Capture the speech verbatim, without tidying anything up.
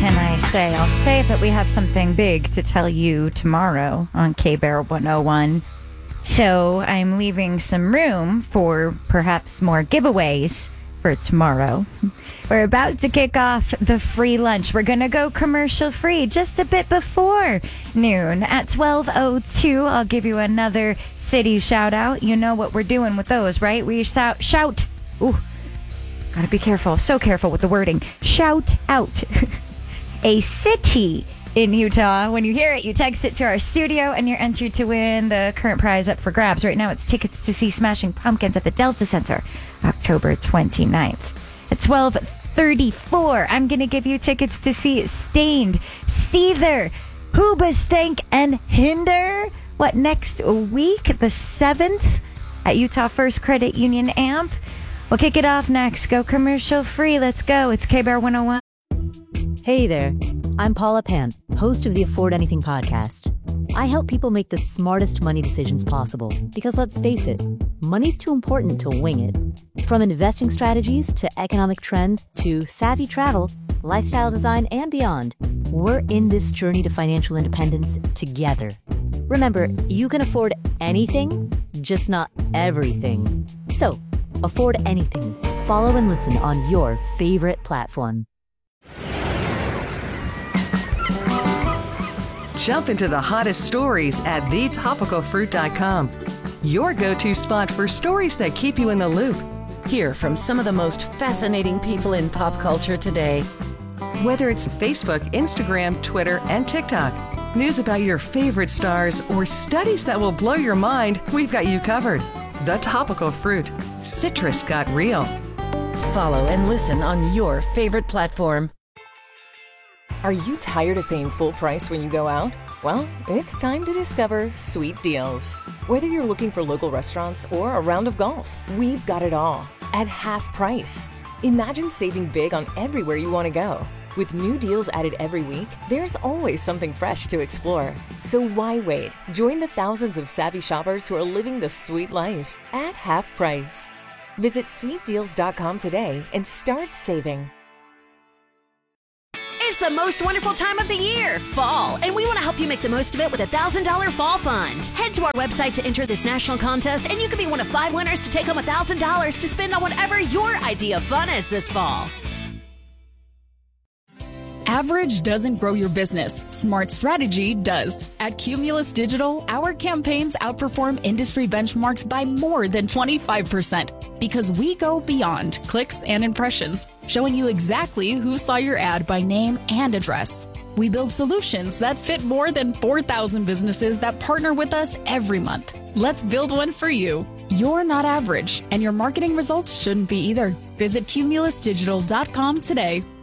can I say? I'll say that we have something big to tell you tomorrow on K-Bear one oh one. So I'm leaving some room for perhaps more giveaways for tomorrow. We're about to kick off the free lunch. We're going to go commercial free just a bit before noon. At twelve oh two, I'll give you another city shout out. You know what we're doing with those, right? We shout, shout. Ooh, gotta be careful. So careful with the wording. Shout out a city in Utah. When you hear it, you text it to our studio and you're entered to win the current prize up for grabs. Right now, it's tickets to see Smashing Pumpkins at the Delta Center, October twenty-ninth. At twelve thirty-four, I'm going to give you tickets to see Stained, Seether, Hoobastank, and Hinder. What, next week, the seventh, at Utah First Credit Union Amp? We'll kick it off next. Go commercial free. Let's go. It's K-Bear one oh one. Hey there. I'm Paula Pant, host of the Afford Anything podcast. I help people make the smartest money decisions possible because, let's face it, money's too important to wing it. From investing strategies to economic trends to savvy travel, lifestyle design, and beyond, we're in this journey to financial independence together. Remember, you can afford anything, just not everything. So, afford anything. Follow and listen on your favorite platform. Jump into the hottest stories at the topical fruit dot com. Your go-to spot for stories that keep you in the loop. Hear from some of the most fascinating people in pop culture today. Whether it's Facebook, Instagram, Twitter, and TikTok, news about your favorite stars, or studies that will blow your mind, we've got you covered. The Topical Fruit. Citrus got real. Follow and listen on your favorite platform. Are you tired of paying full price when you go out? Well, it's time to discover Sweet Deals. Whether you're looking for local restaurants or a round of golf, we've got it all at half price. Imagine saving big on everywhere you want to go. With new deals added every week, there's always something fresh to explore. So why wait? Join the thousands of savvy shoppers who are living the sweet life at half price. Visit sweet deals dot com today and start saving. It's the most wonderful time of the year, fall, and we want to help you make the most of it with a one thousand dollars Fall Fund. Head to our website to enter this national contest, and you could be one of five winners to take home one thousand dollars to spend on whatever your idea of fun is this fall. Average doesn't grow your business. Smart strategy does. At Cumulus Digital, our campaigns outperform industry benchmarks by more than twenty-five percent because we go beyond clicks and impressions, showing you exactly who saw your ad by name and address. We build solutions that fit more than four thousand businesses that partner with us every month. Let's build one for you. You're not average, and your marketing results shouldn't be either. Visit cumulus digital dot com today.